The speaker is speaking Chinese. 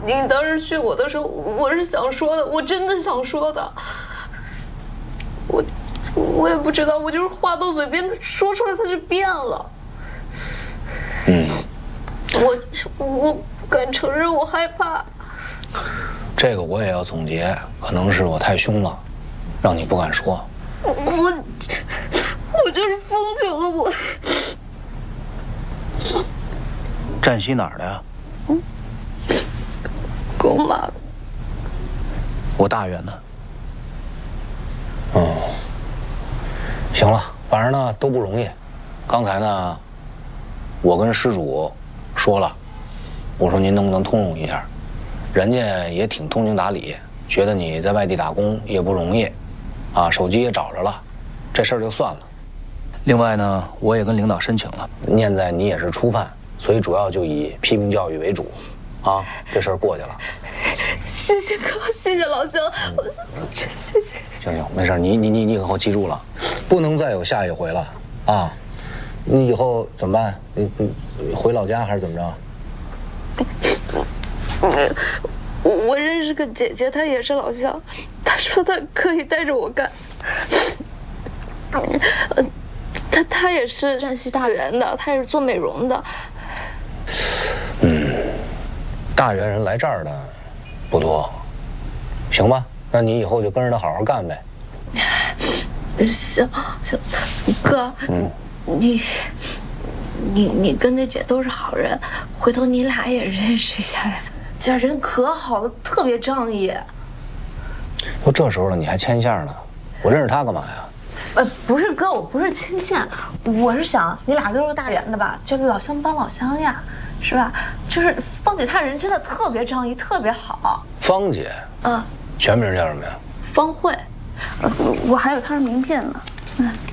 您当时训我的时候，我是想说的，我真的想说的。我也不知道，我就是话到嘴边，他说出来他就变了。我不敢承认，我害怕。 这个我也要总结，可能是我太凶了，让你不敢说。 我就是疯酒了，我。 站西哪儿的呀？ 狗马。 我大院的。行了，反正呢都不容易。刚才呢，我跟施主说了，我说您能不能通融一下？人家也挺通情达理，觉得你在外地打工也不容易，啊，手机也找着了，这事儿就算了。另外呢，我也跟领导申请了，念在你也是初犯，所以主要就以批评教育为主，啊，这事儿过去了。 谢谢哥，谢谢老乡，我真谢谢。 行，没事，你以后记住了，不能再有下一回了啊！你以后怎么办？你回老家还是怎么着？ 我认识个姐姐，她也是老乡，她说她可以带着我干。她也是山西大原的，她也是做美容的。 大原人来这儿的不多，行吧？那你以后就跟着他好好干呗。 行，哥，你跟那姐都是好人，回头你俩也认识一下呗。这人可好了，特别仗义。 都这时候了，你还牵线呢？我认识他干嘛呀？ 不是哥，我不是牵线，我是想你俩都是大原的吧，这个老乡帮老乡呀，是吧？就是芳姐她人真的特别仗义，特别好。 芳姐？全名叫什么呀？ 方慧。我还有她的名片呢。